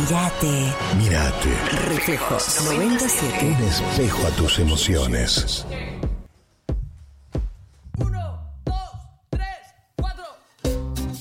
Mírate. Reflejos 97. Un espejo a tus emociones.